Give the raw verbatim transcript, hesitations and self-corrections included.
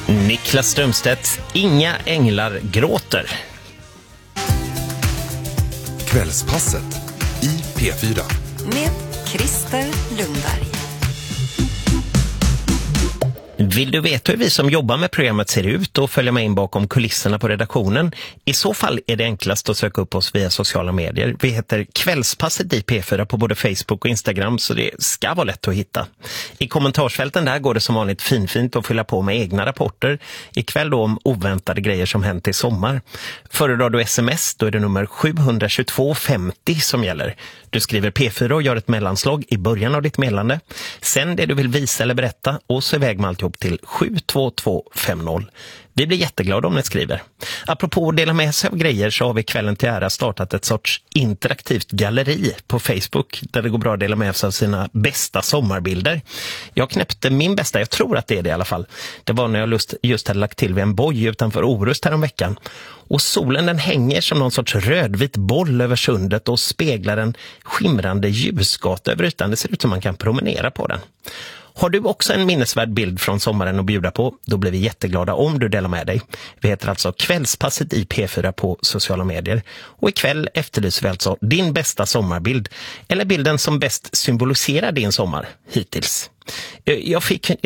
Niklas Strömstedt, Inga änglar gråter. Kvällspasset i P fyra. Med Christer Lundberg. Vill du veta hur vi som jobbar med programmet ser ut och följa med in bakom kulisserna på redaktionen? I så fall är det enklast att söka upp oss via sociala medier. Vi heter Kvällspasset i P fyra på både Facebook och Instagram, så det ska vara lätt att hitta. I kommentarsfälten där går det som vanligt finfint att fylla på med egna rapporter. Ikväll då om oväntade grejer som hänt i sommar. Föredrar du sms, då är det nummer sju två två femtio som gäller. Du skriver P fyra och gör ett mellanslag i början av ditt meddelande. Sen det du vill visa eller berätta och så iväg med alltihop till sju två två fem noll. Vi blir jätteglada om ni skriver. Apropå att dela med sig av grejer så har vi kvällen till ära startat ett sorts interaktivt galleri på Facebook där det går bra att dela med sig av sina bästa sommarbilder. Jag knäppte min bästa, jag tror att det är det i alla fall. Det var när jag just, just hade lagt till vid en boj utanför Orust här om veckan. Och solen den hänger som någon sorts rödvit boll över sundet och speglar en skimrande ljusgata över ytan. Det ser ut som man kan promenera på den. Har du också en minnesvärd bild från sommaren att bjuda på, då blir vi jätteglada om du delar med dig. Vi heter alltså Kvällspasset i P fyra på sociala medier. Och ikväll efterlyser vi alltså din bästa sommarbild, eller bilden som bäst symboliserar din sommar hittills. Jag fick